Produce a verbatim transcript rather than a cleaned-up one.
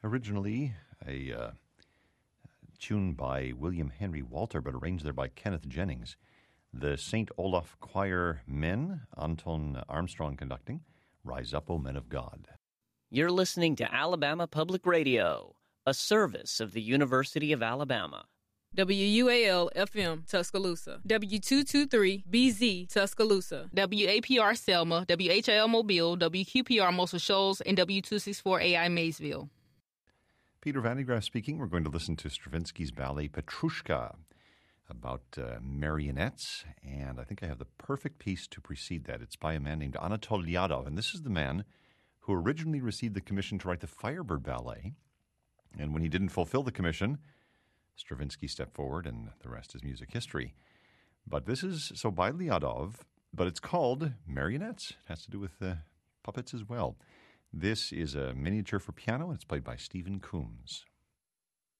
Originally a uh, tune by William Henry Walter, but arranged there by Kenneth Jennings. The Saint Olaf Choir Men, Anton Armstrong conducting, Rise Up, O Men of God. You're listening to Alabama Public Radio, a service of the University of Alabama. W U A L F M Tuscaloosa, W two twenty-three B Z Tuscaloosa, W A P R Selma, W H L Mobile, W Q P R Mosul Shoals, and W two sixty-four A I Maysville. Peter Van de Graaff speaking. We're going to listen to Stravinsky's ballet Petrushka about uh, marionettes, and I think I have the perfect piece to precede that. It's by a man named Anatol Lyadov, and this is the man who originally received the commission to write the Firebird Ballet, and when he didn't fulfill the commission, Stravinsky stepped forward, and the rest is music history. But this is, so by Lyadov, but it's called Marionettes. It has to do with uh, puppets as well. This is a miniature for piano, and it's played by Stephen Coombs.